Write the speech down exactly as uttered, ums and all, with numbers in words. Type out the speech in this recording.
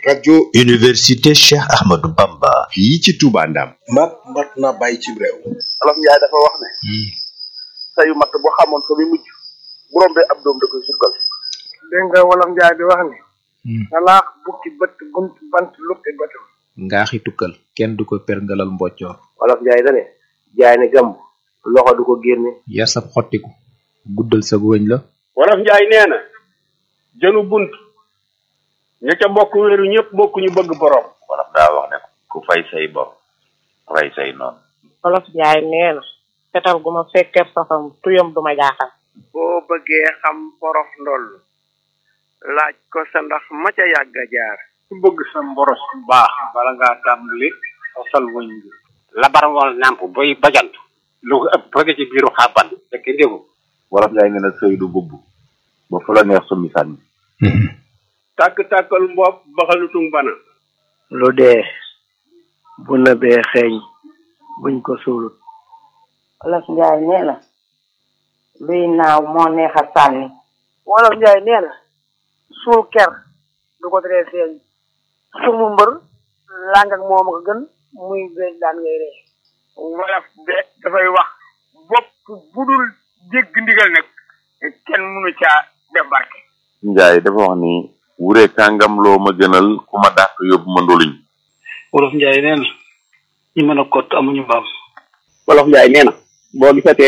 rajo Université Cheikh Ahmadou Bamba. fii ci Touba Ndam. mat mat na bàyyi ci réew. Olof Njaay dafa wax ne. sayu mat boo xamoon fa muy mujj. bu rombee ab doom da koy sukkal. dégg nga Wolof Njaay di wax ne. nalaax bukki bët bunt bant lukki bëtam. ngaaxi tukkal kenn du ko perngalal mboccoor. Olof Njaay da ne. jaay ne gàmm. loxo du ko génne. yar sab xottiku. guddal sa wëñ la. Wolof Njaay nee na. jënu bunt. ña ca bokk wéeru ñëpp bokk ñu bëgg borom. Wolof daa wax ne ku fay say bor rey say noonu. Wolof Njaay nee na fetal gu ma fekkee safam tuyam du ma jaaxal. boo bëggee xam porof ndoll laaj ko sa ndax ma ca yàgg a jaar. ku bëgg sa mboros bu baax bala ngaa tàmbali fasal wëñ bi. labar wal nàmp boy bajant lu ko ëpp bëgg ci biiru xàbban fekk ndégu. Wolof Njaay nee na sëy du bubb ba fu la neex summi sànni. tàkk-tàkkal mbopp baxalutung bana. lu dee bu nëbee xeeñ buñ ko suulut. Wolof Njaay nee na luy naaw moo neex a sànni. Wolof Njaay nee na suul ker du ko teree feeñ sumu mbër làng ak moom a ko gën muy béy daan ngay ree. Wolof de dafay wax bopp bu dul dégg ndigal nag kenn mënu caa def barke. Njaay dafa wax ni wure kàngam loo ma gënal ku ma dàq yóbbu ma ndoluñ. Wolof Njaay nee na ñi mën a kott amuñu mbaam. Wolof Njaay nee na boo gisatee